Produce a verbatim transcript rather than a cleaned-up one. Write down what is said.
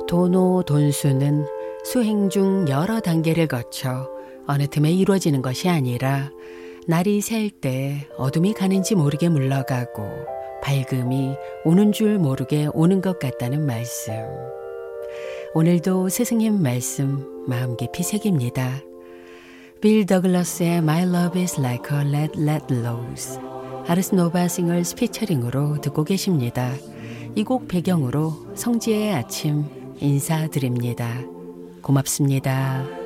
도노 돈수는 수행 중 여러 단계를 거쳐 어느 틈에 이루어지는 것이 아니라 날이 셀 때 어둠이 가는지 모르게 물러가고 밝음이 오는 줄 모르게 오는 것 같다는 말씀. 오늘도 스승님 말씀 마음 깊이 새깁니다. 빌 더글러스의 My Love is like a red, red rose, 아르스 노바 싱어스 피처링으로 듣고 계십니다. 이 곡 배경으로 성지의 아침 인사드립니다. 고맙습니다.